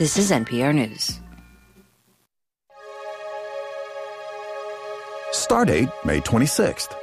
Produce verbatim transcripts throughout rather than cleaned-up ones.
This is N P R News. Stardate, May twenty-sixth.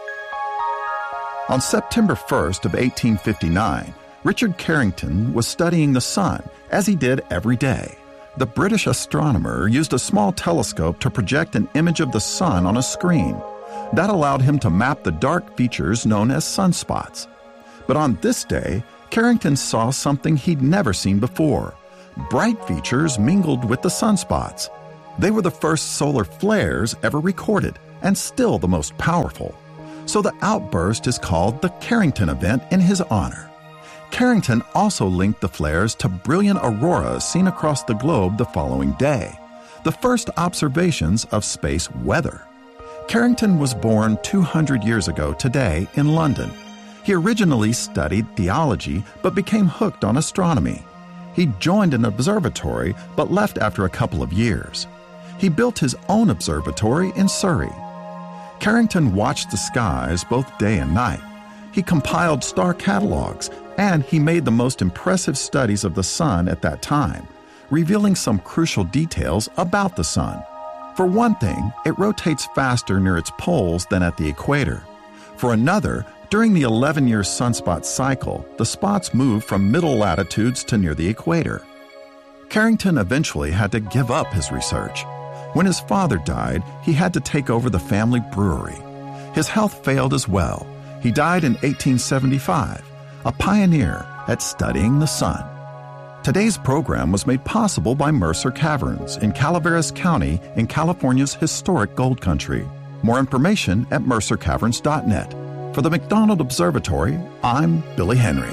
On September first of eighteen fifty-nine, Richard Carrington was studying the sun, as he did every day. The British astronomer used a small telescope to project an image of the sun on a screen. That allowed him to map the dark features known as sunspots. But on this day, Carrington saw something he'd never seen before. Bright features mingled with the sunspots. They were the first solar flares ever recorded, and still the most powerful. So the outburst is called the Carrington event in his honor. Carrington also linked the flares to brilliant auroras seen across the globe the following day, the first observations of space weather. Carrington was born two hundred years ago today in London. He originally studied theology but became hooked on astronomy. He joined an observatory but left after a couple of years. He built his own observatory in Surrey. Carrington watched the skies both day and night. He compiled star catalogs, and he made the most impressive studies of the sun at that time, revealing some crucial details about the sun. For one thing, it rotates faster near its poles than at the equator. For another, during the eleven-year sunspot cycle, the spots move from middle latitudes to near the equator. Carrington eventually had to give up his research. When his father died, he had to take over the family brewery. His health failed as well. He died in eighteen seventy-five, a pioneer at studying the sun. Today's program was made possible by Mercer Caverns in Calaveras County in California's historic gold country. More information at mercer caverns dot net. For the McDonald Observatory, I'm Billy Henry.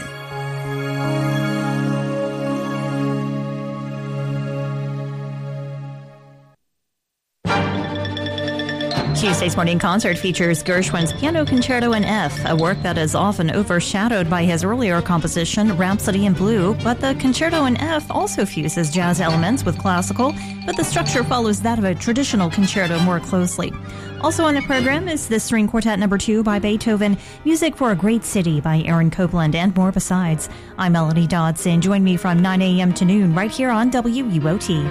Tuesday's Morning Concert features Gershwin's Piano Concerto in F, a work that is often overshadowed by his earlier composition, Rhapsody in Blue, but the Concerto in F also fuses jazz elements with classical, but the structure follows that of a traditional concerto more closely. Also on the program is the String Quartet Number two by Beethoven, Music for a Great City by Aaron Copland, and more besides. I'm Melody Dodson. Join me from nine a.m. to noon right here on W U O T.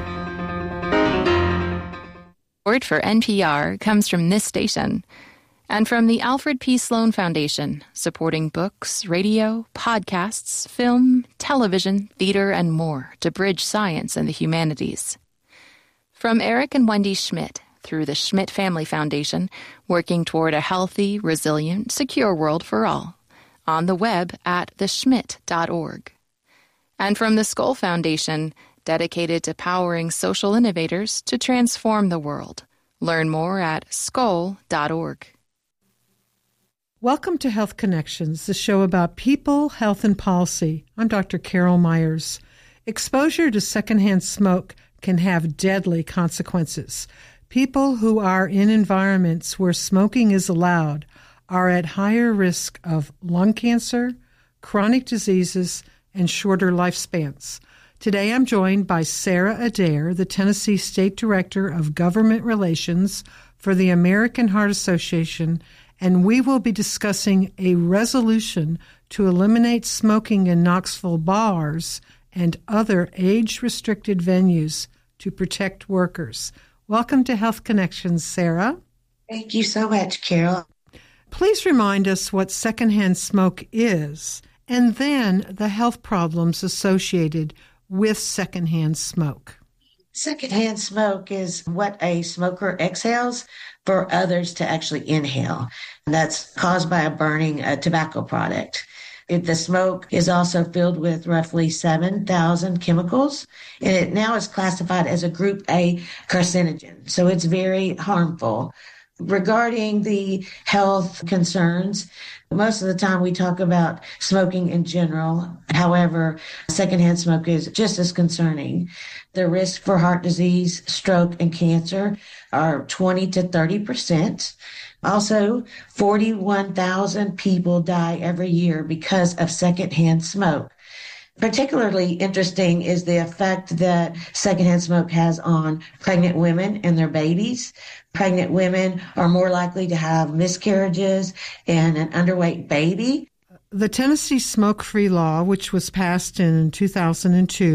Support for N P R comes from this station and from the Alfred P. Sloan Foundation, supporting books, radio, podcasts, film, television, theater, and more to bridge science and the humanities. From Eric and Wendy Schmidt through the Schmidt Family Foundation, working toward a healthy, resilient, secure world for all. On the web at the schmidt dot org. And from the Skoll Foundation, dedicated to powering social innovators to transform the world. Learn more at skoll dot org. Welcome to Health Connections, the show about people, health, and policy. I'm Doctor Carol Myers. Exposure to secondhand smoke can have deadly consequences. People who are in environments where smoking is allowed are at higher risk of lung cancer, chronic diseases, and shorter lifespans. Today I'm joined by Sarah Adair, the Tennessee State Director of Government Relations for the American Heart Association, and we will be discussing a resolution to eliminate smoking in Knoxville bars and other age-restricted venues to protect workers. Welcome to Health Connections, Sarah. Thank you so much, Carol. Please remind us what secondhand smoke is, and then the health problems associated with secondhand smoke. Secondhand smoke is what a smoker exhales for others to actually inhale. And that's caused by a burning a tobacco product. If the smoke is also filled with roughly seven thousand chemicals, and it now is classified as a Group A carcinogen. So it's very harmful. Regarding the health concerns, most of the time we talk about smoking in general. However, secondhand smoke is just as concerning. The risk for heart disease, stroke, and cancer are twenty to thirty percent. Also, forty-one thousand people die every year because of secondhand smoke. Particularly interesting is the effect that secondhand smoke has on pregnant women and their babies. Pregnant women are more likely to have miscarriages and an underweight baby. The Tennessee Smoke-Free Law, which was passed in two thousand two,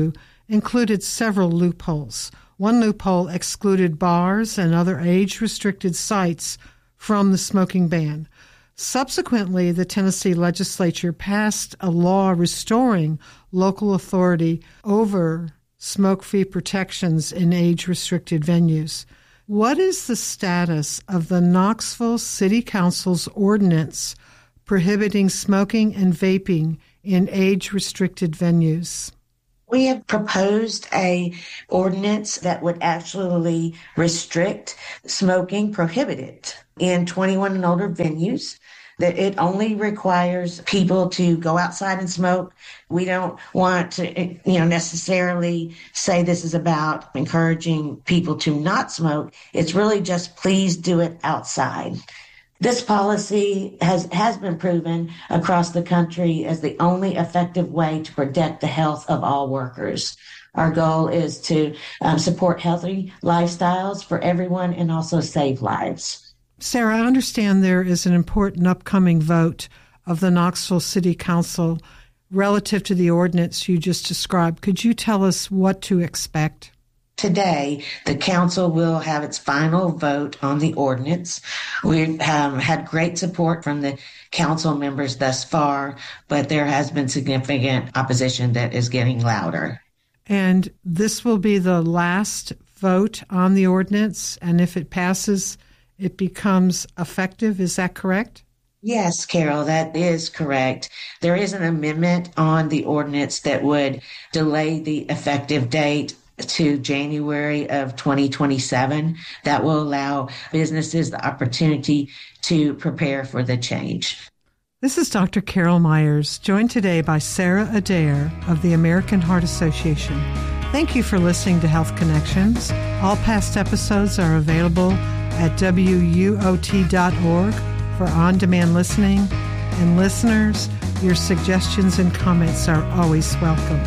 included several loopholes. One loophole excluded bars and other age-restricted sites from the smoking ban. Subsequently, the Tennessee legislature passed a law restoring local authority over smoke-free protections in age-restricted venues. What is the status of the Knoxville City Council's ordinance prohibiting smoking and vaping in age-restricted venues? We have proposed a ordinance that would actually restrict smoking, prohibit it in twenty-one and older venues, that it only requires people to go outside and smoke. We don't want to, you know, necessarily say this is about encouraging people to not smoke. It's really just please do it outside. This policy has, has been proven across the country as the only effective way to protect the health of all workers. Our goal is to um, support healthy lifestyles for everyone and also save lives. Sarah, I understand there is an important upcoming vote of the Knoxville City Council relative to the ordinance you just described. Could you tell us what to expect? Today, the council will have its final vote on the ordinance. We've um, had great support from the council members thus far, but there has been significant opposition that is getting louder. And this will be the last vote on the ordinance, and if it passes, it becomes effective. Is that correct? Yes, Carol, that is correct. There is an amendment on the ordinance that would delay the effective date to January of twenty twenty-seven. That will allow businesses the opportunity to prepare for the change. This is Doctor Carol Myers, joined today by Sarah Adair of the American Heart Association. Thank you for listening to Health Connections. All past episodes are available at W U O T dot org for on-demand listening. And listeners, your suggestions and comments are always welcome.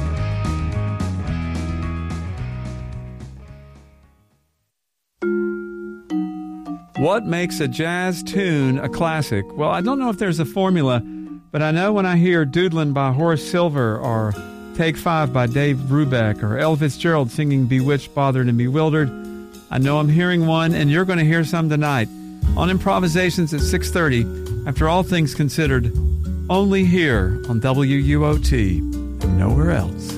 What makes a jazz tune a classic? Well, I don't know if there's a formula, but I know when I hear Doodlin' by Horace Silver or Take Five by Dave Brubeck or Ella Fitzgerald singing Bewitched, Bothered, and Bewildered, I know I'm hearing one, and you're going to hear some tonight on Improvisations at six thirty, after All Things Considered, only here on W U O T and nowhere else.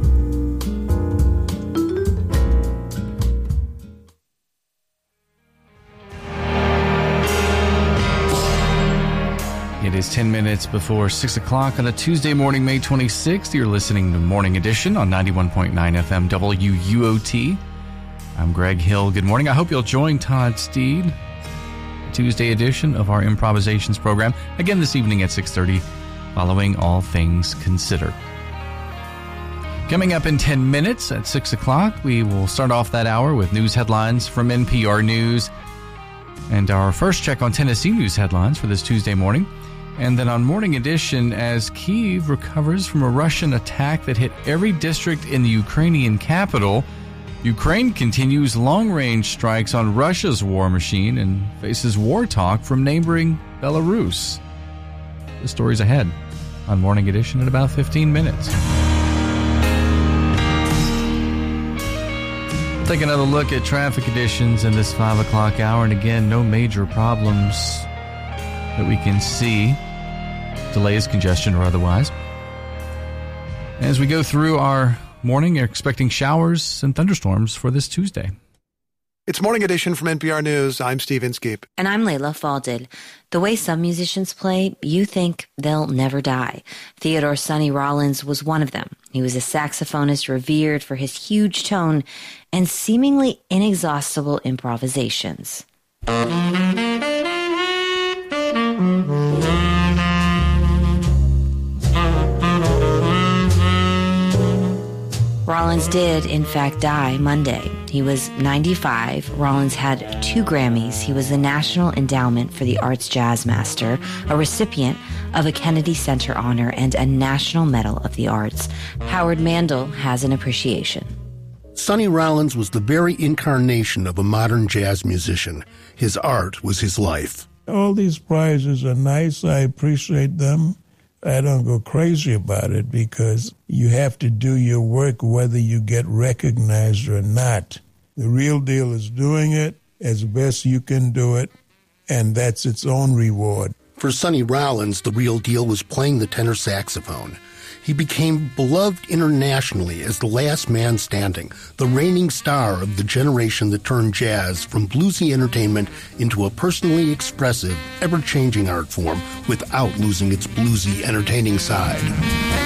It is ten minutes before six o'clock on a Tuesday morning, May twenty-sixth. You're listening to Morning Edition on ninety-one point nine F M W U O T. I'm Greg Hill. Good morning. I hope you'll join Todd Steed, Tuesday edition of our Improvisations program, again this evening at six thirty, following All Things Considered. Coming up in ten minutes at six o'clock, we will start off that hour with news headlines from N P R News and our first check on Tennessee news headlines for this Tuesday morning. And then on Morning Edition, as Kyiv recovers from a Russian attack that hit every district in the Ukrainian capital, Ukraine continues long-range strikes on Russia's war machine and faces war talk from neighboring Belarus. The story's ahead on Morning Edition in about fifteen minutes. We'll take another look at traffic conditions in this five o'clock hour. And again, no major problems that we can see. Delays, congestion, or otherwise. As we go through our morning, you're expecting showers and thunderstorms for this Tuesday. It's Morning Edition from N P R News. I'm Steve Inskeep. And I'm Layla Falded. The way some musicians play, you think they'll never die. Theodore Sonny Rollins was one of them. He was a saxophonist revered for his huge tone and seemingly inexhaustible improvisations. Rollins did, in fact, die Monday. He was ninety-five. Rollins had two Grammys. He was the National Endowment for the Arts Jazz Master, a recipient of a Kennedy Center honor, and a National Medal of the Arts. Howard Mandel has an appreciation. Sonny Rollins was the very incarnation of a modern jazz musician. His art was his life. All these prizes are nice. I appreciate them. I don't go crazy about it because you have to do your work whether you get recognized or not. The real deal is doing it as best you can do it, and that's its own reward. For Sonny Rollins, the real deal was playing the tenor saxophone. He became beloved internationally as the last man standing, the reigning star of the generation that turned jazz from bluesy entertainment into a personally expressive, ever-changing art form without losing its bluesy, entertaining side.